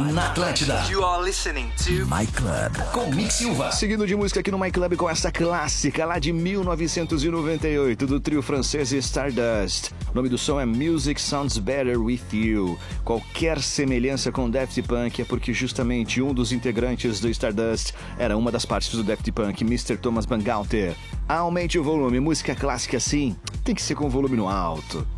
na Atlântida. You are listening to My Club com Mick Silva. Seguindo de música aqui no My Club com essa clássica lá de 1998 do trio francês Stardust. O nome do som é Music Sounds Better With You. Qualquer semelhança com Daft Punk é porque justamente um dos integrantes do Stardust era uma das partes do Daft Punk, Mr. Thomas Bangalter. Aumente o volume, música clássica assim tem que ser com volume no alto.